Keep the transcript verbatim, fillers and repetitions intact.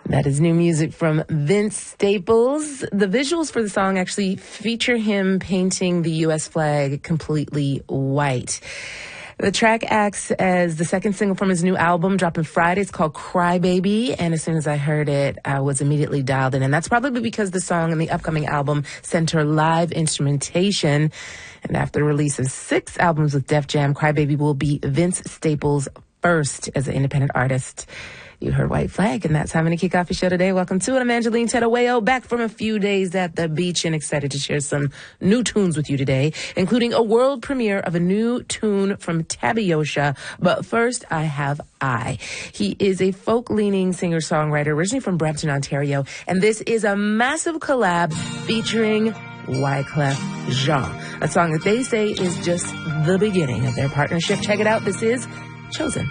That is new music from Vince Staples. The visuals for the song actually feature him painting the U S flag completely white. The track acts as the second single from his new album, dropping Friday. It's called Cry Baby, and as soon as I heard it, I was immediately dialed in. And that's probably because the song and the upcoming album center live instrumentation. And after the release of six albums with Def Jam, Cry Baby will be Vince Staples' first as an independent artist. You heard White Flag, and that's how I'm going to kick off your show today. Welcome to it. I'm Angeline Tedawayo, back from a few days at the beach and excited to share some new tunes with you today, including a world premiere of a new tune from Tabiosha. But first, I have I. He is a folk-leaning singer-songwriter originally from Brampton, Ontario, and this is a massive collab featuring Wyclef Jean, a song that they say is just the beginning of their partnership. Check it out. This is Chosen.